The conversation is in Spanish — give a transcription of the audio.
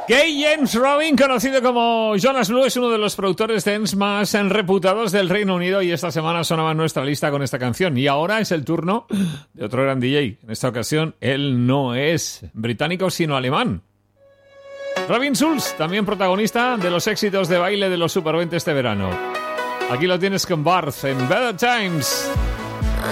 Kay James Robin, conocido como Jonas Blue, es uno de los productores dance más reputados del Reino Unido y esta semana sonaba en nuestra lista con esta canción. Y ahora es el turno de otro gran DJ. En esta ocasión, él no es británico, sino alemán. Robin Schulz, también protagonista de los éxitos de baile de los Super 20 este verano. Aquí lo tienes con Barth en Better Times.